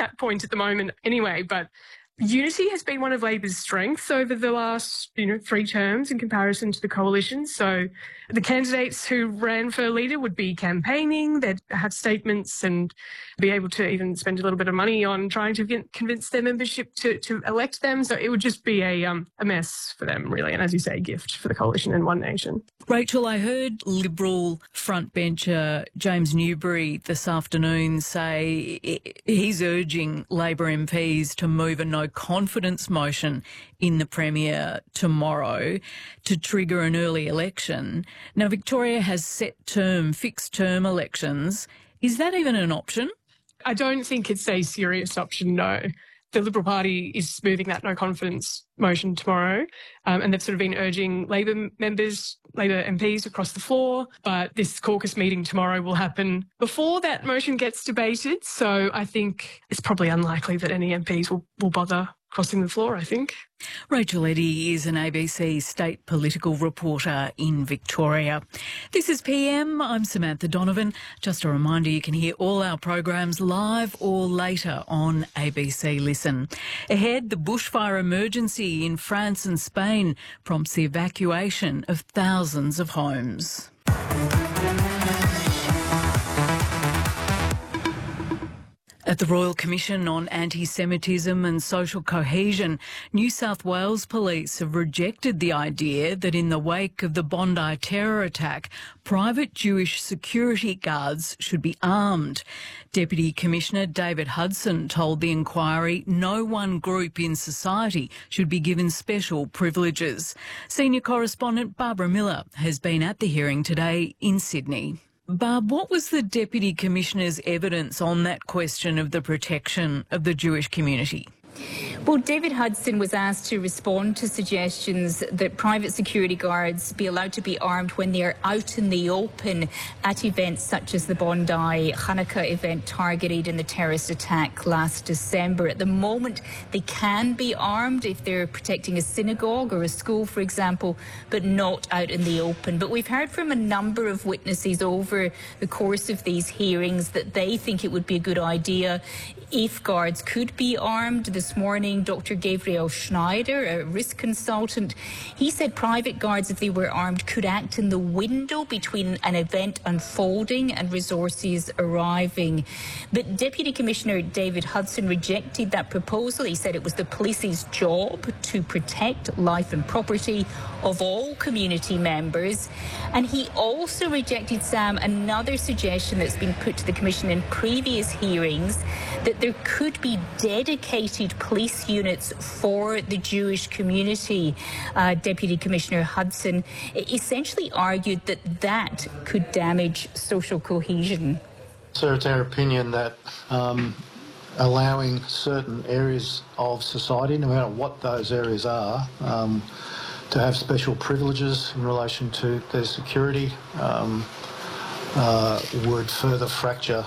that point at the moment anyway, but unity has been one of Labor's strengths over the last, 3 terms in comparison to the coalition. So the candidates who ran for leader would be campaigning, they'd have statements and be able to even spend a little bit of money on trying to convince their membership to elect them. So it would just be a mess for them, really. And as you say, a gift for the coalition and One Nation. Rachel, I heard Liberal frontbencher James Newbury this afternoon say he's urging Labor MPs to move a no confidence motion in the Premier tomorrow to trigger an early election. Now, Victoria has fixed term elections. Is that even an option? I don't think it's a serious option, no. The Liberal Party is moving that no confidence motion tomorrow, and they've sort of been urging Labor MPs across the floor, but this caucus meeting tomorrow will happen before that motion gets debated, so I think it's probably unlikely that any MPs will bother crossing the floor, I think. Rachel Eddy is an ABC state political reporter in Victoria. This is PM. I'm Samantha Donovan. Just a reminder, you can hear all our programs live or later on ABC Listen. Ahead, the bushfire emergency in France and Spain prompts the evacuation of thousands of homes. At the Royal Commission on Anti-Semitism and Social Cohesion, New South Wales Police have rejected the idea that in the wake of the Bondi terror attack, private Jewish security guards should be armed. Deputy Commissioner David Hudson told the inquiry no one group in society should be given special privileges. Senior correspondent Barbara Miller has been at the hearing today in Sydney. Barb, what was the Deputy Commissioner's evidence on that question of the protection of the Jewish community? Well, David Hudson was asked to respond to suggestions that private security guards be allowed to be armed when they're out in the open at events such as the Bondi Hanukkah event targeted in the terrorist attack last December. At the moment, they can be armed if they're protecting a synagogue or a school, for example, but not out in the open. But we've heard from a number of witnesses over the course of these hearings that they think it would be a good idea if guards could be armed. This morning, Dr. Gabriel Schneider, a risk consultant, he said private guards, if they were armed, could act in the window between an event unfolding and resources arriving. But Deputy Commissioner David Hudson rejected that proposal. He said it was the police's job to protect life and property of all community members. And he also rejected, Sam, another suggestion that's been put to the Commission in previous hearings, that there could be dedicated police units for the Jewish community. Deputy Commissioner Hudson essentially argued that that could damage social cohesion. So it's our opinion that allowing certain areas of society, no matter what those areas are, to have special privileges in relation to their security would further fracture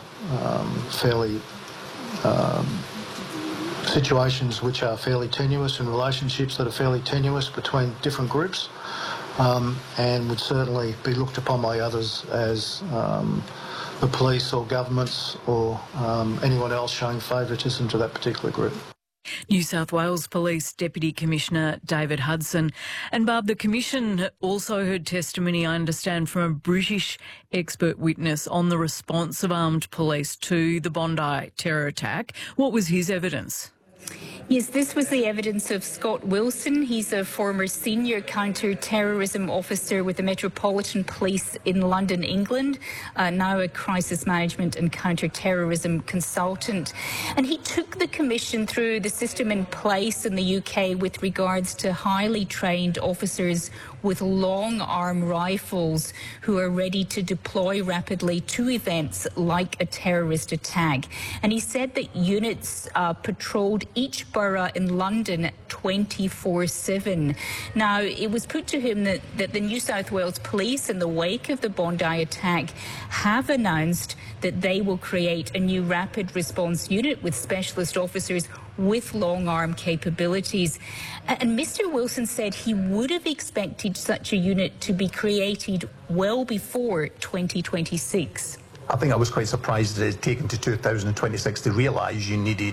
situations which are fairly tenuous and relationships that are fairly tenuous between different groups, and would certainly be looked upon by others as the police or governments or anyone else showing favouritism to that particular group. New South Wales Police Deputy Commissioner David Hudson. And Barb, the Commission also heard testimony, I understand, from a British expert witness on the response of armed police to the Bondi terror attack. What was his evidence? Yes, this was the evidence of Scott Wilson. He's a former senior counter-terrorism officer with the Metropolitan Police in London, England, now a crisis management and counter-terrorism consultant. And he took the Commission through the system in place in the UK with regards to highly trained officers with long-arm rifles who are ready to deploy rapidly to events like a terrorist attack. And he said that units patrolled each borough in London 24/7. Now, it was put to him that the New South Wales Police, in the wake of the Bondi attack, have announced that they will create a new rapid response unit with specialist officers with long-arm capabilities. And Mr Wilson said he would have expected such a unit to be created well before 2026. I think I was quite surprised that it had taken to 2026 to realise you needed